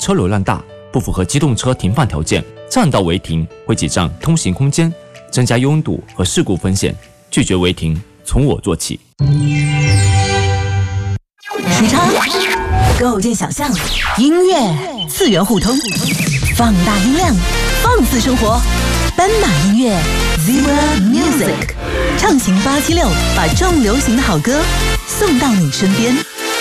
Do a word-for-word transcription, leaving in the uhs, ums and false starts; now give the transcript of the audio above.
车流量大，不符合机动车停放条件，占道违停会挤占通行空间，增加拥堵和事故风险。拒绝违停，从我做起。 时差构建想象，音乐次元互通，放大音量，放肆生活。斑马音乐 Zebra Music 畅行八七六，把重流行的好歌送到你身边。